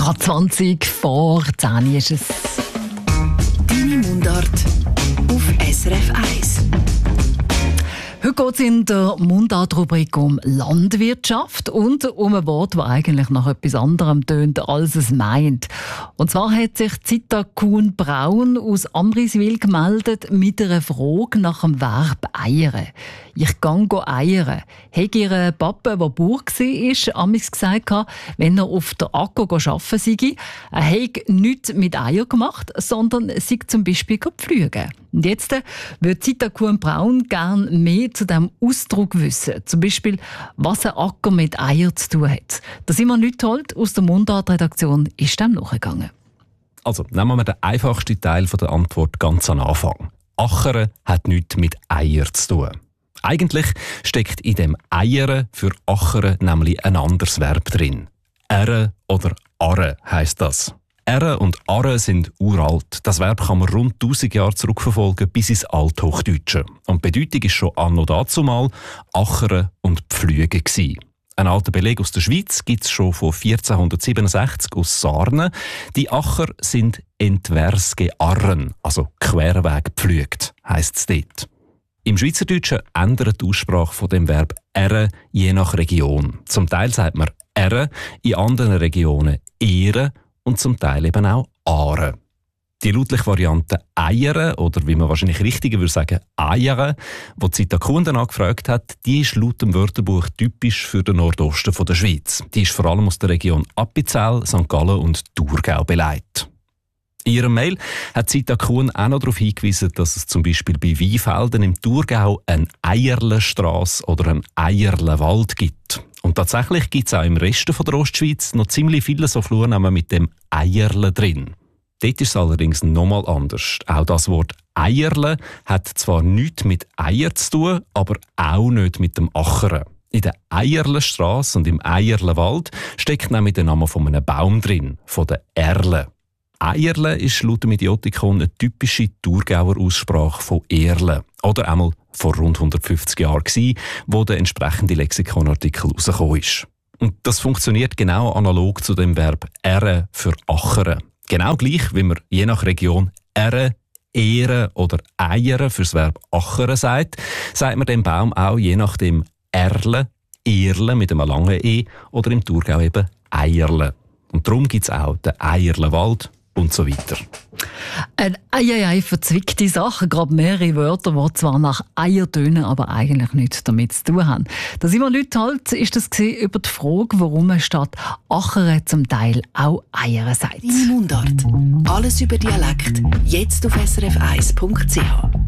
Gerade 20 vor 10 ist es. Deine Mundart auf SRF 1. Heute geht es in der Mundart-Rubrik um Landwirtschaft und um ein Wort, das eigentlich nach etwas anderem tönt, als es meint. Und zwar hat sich Zita Kuhn-Braun aus Amriswil gemeldet mit einer Frage nach dem Verb «eiern». «Ich gang eiern». Hat ihr Papa, der Bauer war, amigs gesagt, wenn er auf der Acker arbeiten sei, er hätte nichts mit Eier gemacht, sondern sei zum Beispiel pflügen. Und jetzt würde Zita Kuhn-Braun gerne mehr zu diesem Ausdruck wissen. Zum Beispiel, was ein Acker mit Eier zu tun hat. Der Simon Lüthold aus der Mundart-Redaktion ist dem nachgegangen. Also, nehmen wir den einfachsten Teil der Antwort ganz am Anfang. Achern hat nichts mit Eier zu tun. Eigentlich steckt in dem Eiern für Achern nämlich ein anderes Verb drin. Äre oder arre heisst das. Äre und arre sind uralt. Das Verb kann man rund 1000 Jahre zurückverfolgen bis ins Althochdeutsche. Und die Bedeutung war schon anno dazumal achern und pflügen gewesen. Ein alter Beleg aus der Schweiz gibt es schon von 1467 aus Sarnen. Die Acher sind entwers gearren, also querweg gepflügt, heisst es dort. Im Schweizerdeutschen ändert die Aussprache von dem Verb «äre» je nach Region. Zum Teil sagt man «äre», in anderen Regionen «ehre» und zum Teil eben auch «are». Die lautliche Variante «eiere» oder wie man wahrscheinlich richtiger würde sagen «eiere», die Zita Kuhn danach gefragt hat, die ist laut dem Wörterbuch typisch für den Nordosten der Schweiz. Die ist vor allem aus der Region Appenzell, St. Gallen und Thurgau beleidigt. In ihrem Mail hat Zita Kuhn auch noch darauf hingewiesen, dass es zum Beispiel bei Weinfelden im Thurgau eine Eierlenstrasse oder einen Eierlenwald gibt. Und tatsächlich gibt es auch im Rest der Ostschweiz noch ziemlich viele so Flurnamen mit dem Eierle drin. Dort ist es allerdings nochmal anders. Auch das Wort Eierle hat zwar nichts mit Eier zu tun, aber auch nicht mit dem Achern. In der Eierlenstrasse und im Eierlenwald steckt nämlich der Name von einem Baum drin, von der Erle. Eierle ist laut dem Idiotikon eine typische Thurgauer Aussprache von Erle. Oder einmal vor rund 150 Jahren gewesen, wo der entsprechende Lexikonartikel rausgekommen ist. Und das funktioniert genau analog zu dem Verb «äre» für «achern». Genau gleich, wie man je nach Region «äre», «ehren» oder «eiern» fürs Verb «achern» sagt man dem Baum auch je nachdem «erle», «erle» mit einem langen «e» oder im Thurgau eben «eierle». Und darum gibt es auch den Eierlenwald und so weiter. Eine verzwickte Sache, gerade mehrere Wörter, die zwar nach Eier tönen, aber eigentlich nichts damit zu tun haben. Da Simon Lüthold ist das über die Frage, warum man statt Achern zum Teil auch Eier sagt. Deine Mundart. Alles über Dialekt. Jetzt auf srf1.ch.